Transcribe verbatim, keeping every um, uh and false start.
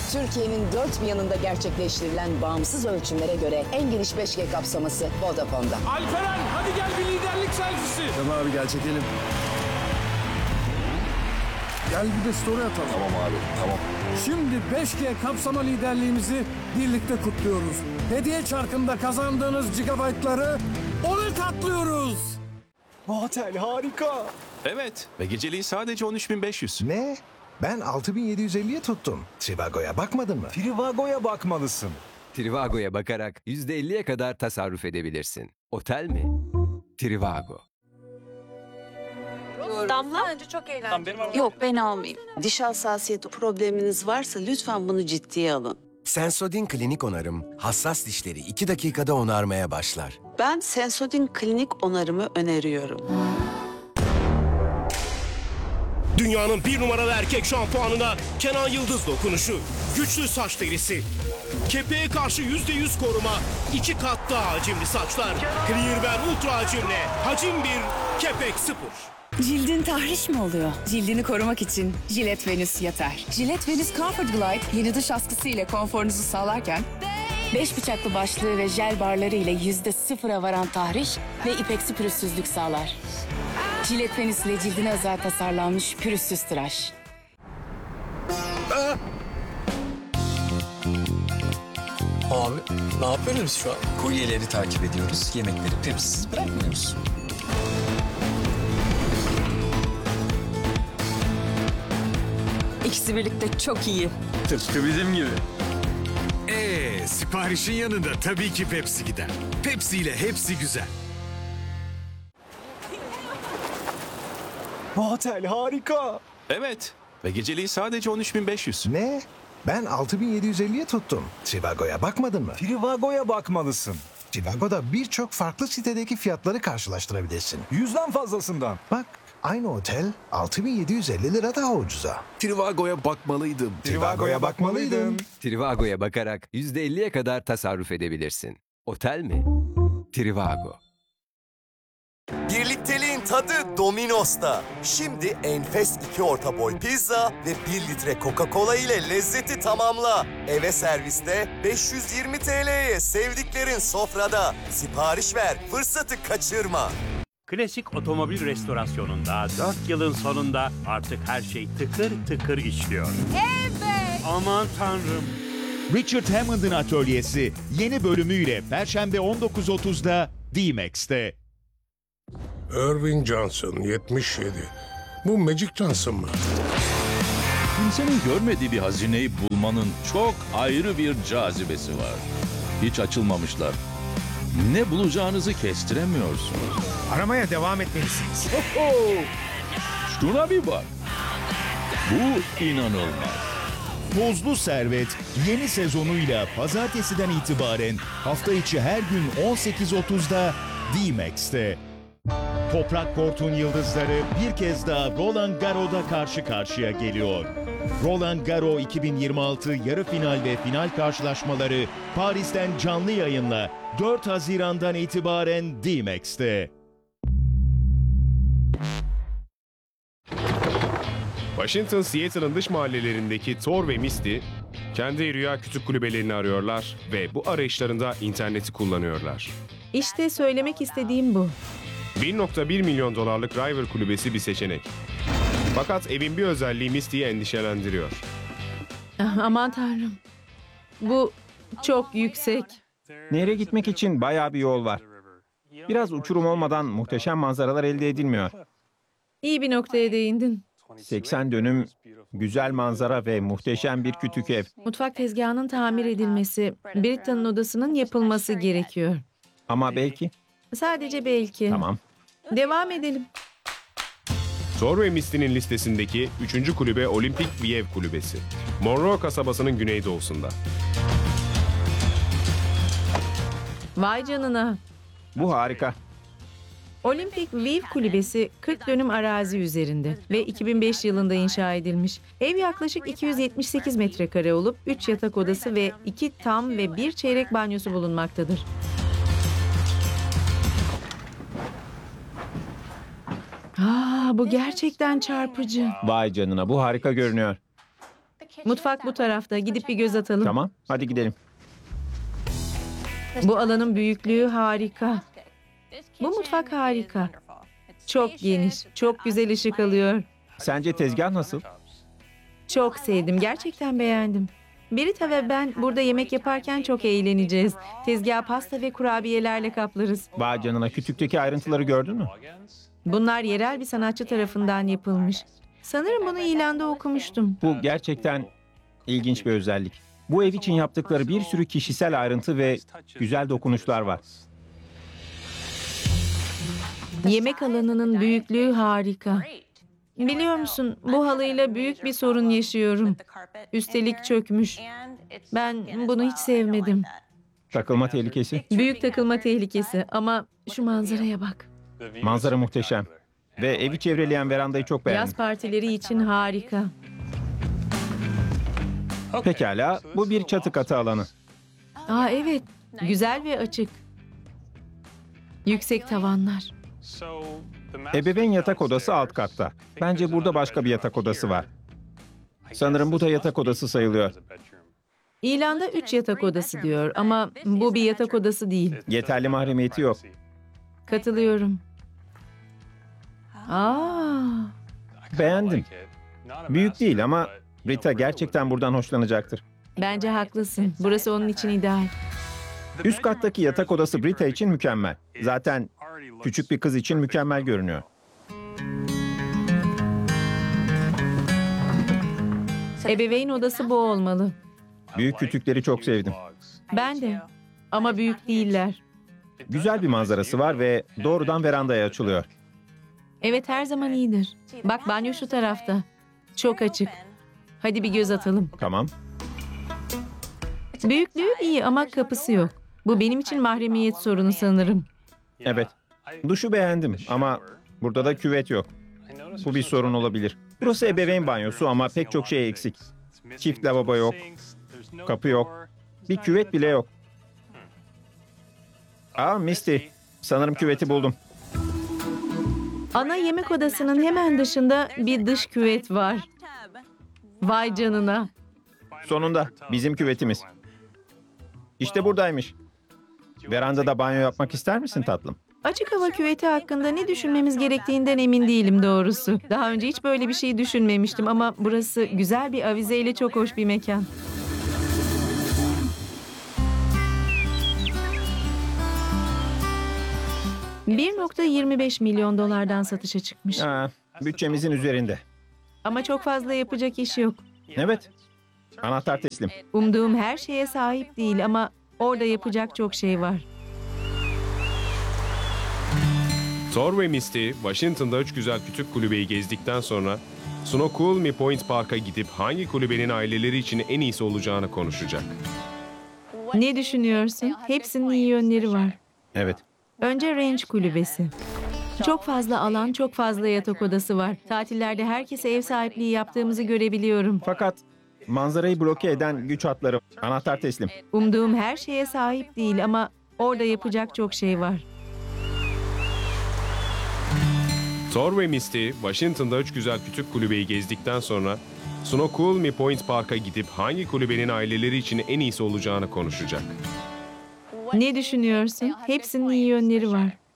Türkiye'nin dört bir yanında gerçekleştirilen bağımsız ölçümlere göre en geniş beş G kapsaması Vodafone'da. Alperen hadi gel bir liderlik selfisi. Tamam abi gel çekelim. Gel bir de story atalım. Tamam abi, tamam. Şimdi beş G kapsama liderliğimizi birlikte kutluyoruz. Hediye çarkında kazandığınız gigabaytları ona katlıyoruz. Vatel harika. Evet ve geceliği sadece on üç bin beş yüz. Ne? Ben altı bin yedi yüz elliye tuttum. Trivago'ya bakmadın mı? Trivago'ya bakmalısın. Trivago'ya bakarak yüzde elliye kadar tasarruf edebilirsin. Otel mi? Trivago. Damla? Tamam, benim arabam. Yok ben almayayım. Diş hassasiyeti probleminiz varsa lütfen bunu ciddiye alın. Sensodyne klinik onarım, hassas dişleri iki dakikada onarmaya başlar. Ben Sensodyne klinik onarımı öneriyorum. Dünyanın bir numaralı erkek şampuanına Kenan Yıldız dokunuşu. Güçlü saç derisi. Kepeğe karşı yüzde yüz koruma. iki kat daha hacimli saçlar. Clearwear Ultra hacimle. Hacim bir, kepek sıfır. Cildin tahriş mi oluyor? Cildini korumak için Gillette Venus yeter. Gillette Venus Comfort Glide yeni duş askısı ile konforunuzu sağlarken beş bıçaklı başlığı ve jel barları ile yüzde sıfıra varan tahriş ve ipeksi pürüzsüzlük sağlar. Gillette Venus ile cildine özel tasarlanmış pürüzsüz tıraş. Abi ne yapıyoruz şu an? Kuryeleri takip ediyoruz, yemekleri tepsiz bırakmıyoruz. İkisi birlikte çok iyi. Tıpkı bizim gibi. Ee, siparişin yanında tabii ki Pepsi gider. Pepsi ile hepsi güzel. Vatel harika. Evet ve geceliği sadece on üç bin beş yüz. Ne? Ben altı bin yedi yüz elliye tuttum. Trivago'ya bakmadın mı? Trivago'ya bakmalısın. Trivago'da birçok farklı sitedeki fiyatları karşılaştırabilirsin. Yüzden fazlasından. Bak, aynı otel altı bin yedi yüz elli lira daha ucuza. Trivago'ya bakmalıydım. Trivago'ya bakmalıydın. Trivago'ya bakarak yüzde elliye kadar tasarruf edebilirsin. Otel mi? Trivago. Birlikteliğin tadı Domino's'ta. Şimdi enfes iki orta boy pizza ve bir litre Coca-Cola ile lezzeti tamamla. Eve serviste beş yüz yirmi T L'ye sevdiklerin sofrada. Sipariş ver, fırsatı kaçırma. Klasik otomobil restorasyonunda dört yılın sonunda artık her şey tıkır tıkır işliyor. Evet. Aman tanrım. Richard Hammond'ın atölyesi yeni bölümüyle Perşembe on dokuz otuzda D-Max'te. Irving Johnson, yetmiş yedi. Bu Magic Johnson mı? Kimsenin görmediği bir hazineyi bulmanın çok ayrı bir cazibesi var. Hiç açılmamışlar. Ne bulacağınızı kestiremiyorsunuz. Aramaya devam etmelisiniz. Şuna bir bak. Bu inanılmaz. Tozlu Servet yeni sezonuyla pazartesiden itibaren hafta içi her gün on sekiz otuzda D-Max'te. Toprak Kort'un yıldızları bir kez daha Roland Garros'da karşı karşıya geliyor. Roland Garros iki bin yirmi altı yarı final ve final karşılaşmaları Paris'ten canlı yayınla dört Haziran'dan itibaren D-Max'te. Washington, Seattle'ın dış mahallelerindeki Thor ve Misty, kendi rüya kütük kulübelerini arıyorlar ve bu arayışlarında interneti kullanıyorlar. İşte söylemek istediğim bu. bir nokta bir milyon dolarlık River kulübesi bir seçenek. Fakat evin bir özelliği Misty'yi endişelendiriyor. Ah, aman tanrım. Bu çok yüksek. Nehre gitmek için bayağı bir yol var. Biraz uçurum olmadan muhteşem manzaralar elde edilmiyor. İyi bir noktaya değindin. seksen dönüm, güzel manzara ve muhteşem bir kütük ev. Mutfak tezgahının tamir edilmesi, Britta'nın odasının yapılması gerekiyor. Ama belki... Sadece belki. Tamam. Devam edelim. Thor ve Misty'nin listesindeki üçüncü kulübe Olimpik Viev Kulübesi. Monroe kasabasının güneydoğusunda. Vay canına. Bu harika. Olimpik Viev Kulübesi kırk dönüm arazi üzerinde ve iki bin beş yılında inşa edilmiş. Ev yaklaşık iki yüz yetmiş sekiz metrekare olup üç yatak odası ve iki tam ve bir çeyrek banyosu bulunmaktadır. Aa, bu gerçekten çarpıcı. Vay canına, bu harika görünüyor. Mutfak bu tarafta. Gidip bir göz atalım. Tamam, hadi gidelim. Bu alanın büyüklüğü harika. Bu mutfak harika. Çok geniş, çok güzel ışık alıyor. Sence tezgah nasıl? Çok sevdim, gerçekten beğendim. Berita ve ben burada yemek yaparken çok eğleneceğiz. Tezgahı pasta ve kurabiyelerle kaplarız. Vay canına, kütükteki ayrıntıları gördün mü? Bunlar yerel bir sanatçı tarafından yapılmış. Sanırım bunu ilanda okumuştum. Bu gerçekten ilginç bir özellik. Bu ev için yaptıkları bir sürü kişisel ayrıntı ve güzel dokunuşlar var. Yemek alanının büyüklüğü harika. Biliyor musun, bu halıyla büyük bir sorun yaşıyorum. Üstelik çökmüş. Ben bunu hiç sevmedim. Takılma tehlikesi. Büyük takılma tehlikesi ama şu manzaraya bak. Manzara muhteşem. Ve evi çevreleyen verandayı çok beğendim. Yaz partileri için harika. Pekala, bu bir çatı katı alanı. Aa evet, güzel ve açık. Yüksek tavanlar. Ebeveyn yatak odası alt katta. Bence burada başka bir yatak odası var. Sanırım bu da yatak odası sayılıyor. İlanda üç yatak odası diyor ama bu bir yatak odası değil. Yeterli mahremiyeti yok. Katılıyorum. Aa, Beğendim. Büyük değil ama Rita gerçekten buradan hoşlanacaktır. bence haklısın. Burası onun için ideal. Üst kattaki yatak odası Rita için mükemmel. Zaten küçük bir kız için mükemmel görünüyor. Ebeveyn odası bu olmalı. Büyük kütükleri çok sevdim. Ben de. Ama büyük değiller. Güzel bir manzarası var ve doğrudan verandaya açılıyor. Evet, her zaman iyidir. Bak, banyo şu tarafta. Çok açık. Hadi bir göz atalım. Tamam. Büyüklüğü iyi ama kapısı yok. Bu benim için mahremiyet sorunu sanırım. Evet. Duşu beğendim ama burada da küvet yok. Bu bir sorun olabilir. Burası ebeveyn banyosu ama pek çok şey eksik. Çift lavabo yok. Kapı yok. Bir küvet bile yok. Aa Misty. Sanırım küveti buldum. Ana yemek odasının hemen dışında bir dış küvet var. Vay canına. Sonunda bizim küvetimiz. İşte buradaymış. Verandada banyo yapmak ister misin tatlım? Açık hava küveti hakkında ne düşünmemiz gerektiğinden emin değilim doğrusu. Daha önce hiç böyle bir şey düşünmemiştim ama burası güzel bir avizeyle çok hoş bir mekan. bir nokta yirmi beş milyon dolardan satışa çıkmış. Ha, bütçemizin üzerinde. Ama çok fazla yapacak iş yok. Evet. Anahtar teslim. Umduğum her şeye sahip değil ama orada yapacak çok şey var. Thor ve Misty, Washington'da üç güzel kütük kulübeyi gezdikten sonra Snoqualmie Point Park'a gidip hangi kulübenin aileleri için en iyisi olacağını konuşacak. Ne düşünüyorsun? Hepsinin iyi yönleri var. Evet. Önce Range Kulübesi. Çok fazla alan, çok fazla yatak odası var. Tatillerde herkese ev sahipliği yaptığımızı görebiliyorum. Fakat manzarayı bloke eden güç hatları. Anahtar teslim. Umduğum her şeye sahip değil ama orada yapacak çok şey var. Thor ve Misty, Washington'da üç güzel kütük kulübeyi gezdikten sonra Snoqualmie Point Park'a gidip hangi kulübenin aileleri için en iyisi olacağını konuşacak. Ne düşünüyorsun? Hepsinin iyi yönleri var.